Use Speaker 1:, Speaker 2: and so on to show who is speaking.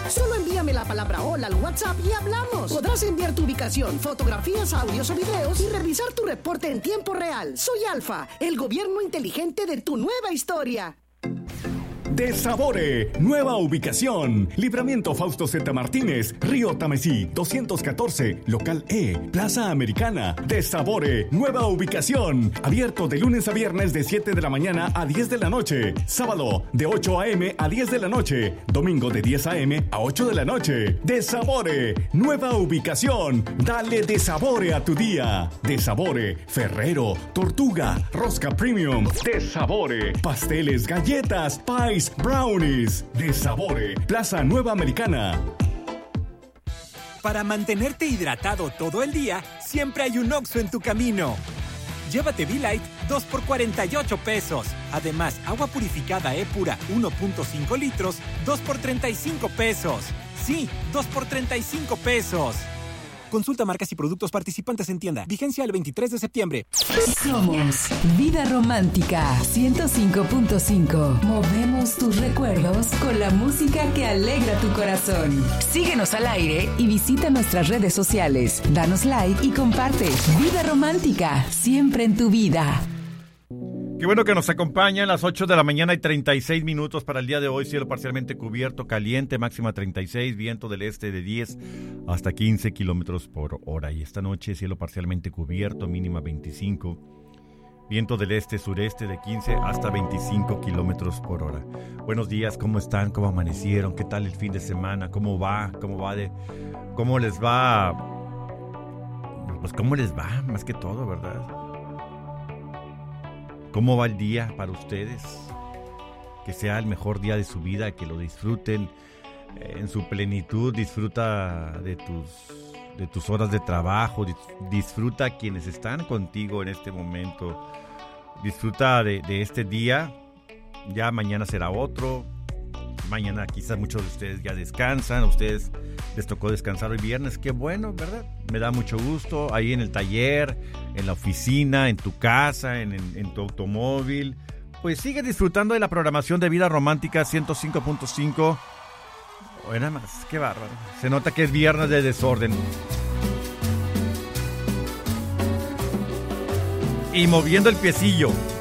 Speaker 1: Solo envíame la palabra hola al WhatsApp y hablamos. Podrás enviar tu ubicación, fotografías, audios o videos y revisar tu reporte en tiempo real. Soy Alfa, el gobierno inteligente de tu nueva historia.
Speaker 2: Desabore, nueva ubicación. Libramiento Fausto Z. Martínez, Río Tamesí, 214, Local E, Plaza Americana. Desabore, nueva ubicación. Abierto de lunes a viernes de 7 de la mañana a 10 de la noche. Sábado de 8 a.m. a 10 de la noche. Domingo de 10 a.m. a 8 de la noche. Desabore, nueva ubicación. Dale desabore a tu día. Desabore, Ferrero, Tortuga, Rosca Premium. Desabore, pasteles, galletas, pies, brownies. Desabore, Plaza Nueva Americana.
Speaker 3: Para mantenerte hidratado todo el día, siempre hay un Oxxo en tu camino. Llévate V-Light 2 por 48 pesos. Además, agua purificada E-Pura 1.5 litros, 2 por 35 pesos. Sí, 2 por 35 pesos. Consulta marcas y productos participantes en tienda. Vigencia el 23 de septiembre.
Speaker 4: Somos Vida Romántica 105.5. Movemos tus recuerdos con la música que alegra tu corazón. Síguenos al aire y visita nuestras redes sociales. Danos like y comparte. Vida Romántica, siempre en tu vida.
Speaker 5: Qué bueno que nos acompañan. Las 8 de la mañana y 36 minutos para el día de hoy. Cielo parcialmente cubierto, caliente, máxima 36, viento del este de 10 hasta 15 kilómetros por hora. Y esta noche, cielo parcialmente cubierto, mínima 25, viento del este-sureste de 15 hasta 25 kilómetros por hora. Buenos días, ¿cómo están? ¿Cómo amanecieron? ¿Qué tal el fin de semana? ¿Cómo va? ¿Cómo les va? Pues, ¿cómo les va? Más que todo, ¿verdad? ¿Cómo va el día para ustedes? Que sea el mejor día de su vida, que lo disfruten en su plenitud. Disfruta de tus horas de trabajo, disfruta a quienes están contigo en este momento. Disfruta de este día. Ya mañana será otro. Mañana quizás muchos de ustedes ya descansan. A ustedes les tocó descansar hoy viernes. Qué bueno, ¿verdad? Me da mucho gusto. Ahí en el taller, en la oficina, en tu casa, en tu automóvil. Pues sigue disfrutando de la programación de Vida Romántica 105.5. Oye, nada más, qué bárbaro. Se nota que es viernes de desorden. Y moviendo el piecillo.